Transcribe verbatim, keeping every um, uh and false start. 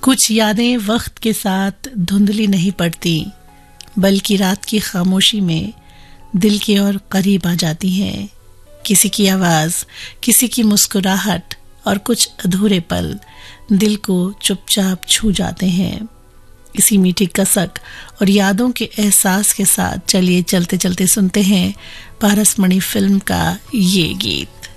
कुछ यादें वक्त के साथ धुंधली नहीं पड़ती, बल्कि रात की खामोशी में दिल की ओर करीब आ जाती हैं। किसी की आवाज, किसी की मुस्कुराहट और कुछ अधूरे पल दिल को चुपचाप छू जाते हैं। इसी मीठी कसक और यादों के एहसास के साथ चलिए चलते चलते सुनते हैं पारसमणि फिल्म का ये गीत।